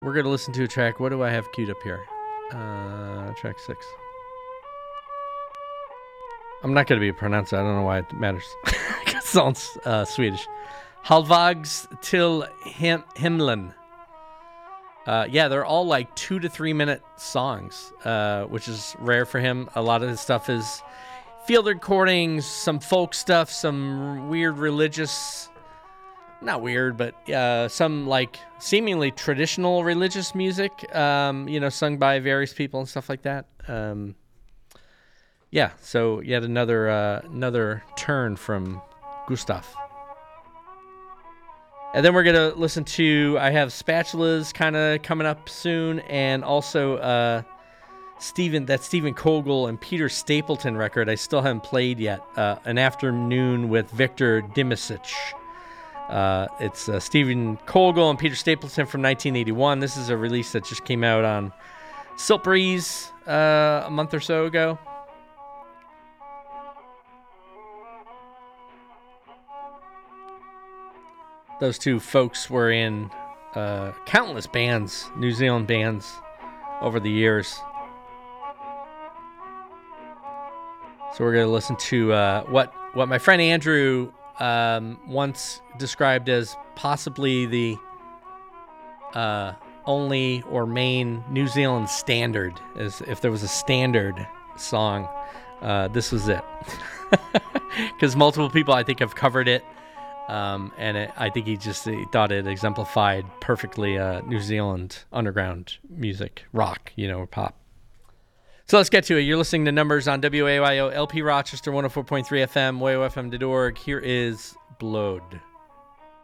We're going to listen to a track. What do I have queued up here? Track 6. I'm not going to be a pronouncer. I don't know why it matters. It sounds Swedish. Halvdags till himlen. Yeah, they're all like 2 to 3 minute songs, which is rare for him. A lot of his stuff is field recordings, some folk stuff, some weird religious, not weird, but some like seemingly traditional religious music, sung by various people and stuff like that. Yeah, so yet another turn from Gustav. And then we're going to listen to, I have Spatulas kind of coming up soon, and also Stephen Kogel and Peter Stapleton record I still haven't played yet, An Afternoon with Victor Dimisic. It's Stephen Kogel and Peter Stapleton from 1981. This is a release that just came out on Silk Breeze a month or so ago. Those two folks were in countless bands, New Zealand bands, over the years. So we're going to listen to what my friend Andrew once described as possibly the only or main New Zealand standard. As if there was a standard song, this was it. Because multiple people, I think, have covered it. I think he thought it exemplified perfectly New Zealand underground music, rock, or pop. So let's get to it. You're listening to Numbers on WAYO LP Rochester 104.3 FM, WAYOFM.org. Here is Blood.